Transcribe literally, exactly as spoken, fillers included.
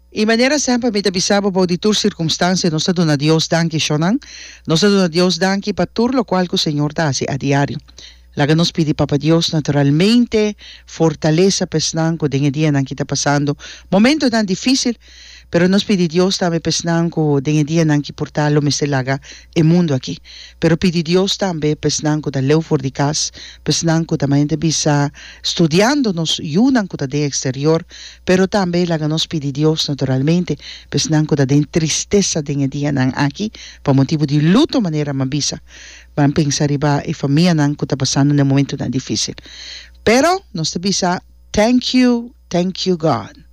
In maniera sempre mi bisabo po di tur circunstanze nos dona Dios danki shonan, nos dona Dios danki pa tur lo cual que Señor dasi a diario. Laga nos pidi Papa Dios naturalmente fortaleza pesnanco den dia nan kita pasando momento tan difícil, pero nos pidi Dios también pesnanco den dia nan ki portalo meselaga el mundo aquí. Pero pidi Dios también pesnanco da leu for di cas, pesnanco también de bisa estudiando nos yunanco da de exterior, pero también laga nos pidi Dios naturalmente pesnanco da den tristeza den dia nan aquí, por motivo di luto manera mabisa. Van pensar iba e família nan ko pasando nel momento tan difícil. Pero nos bisa thank you, thank you God.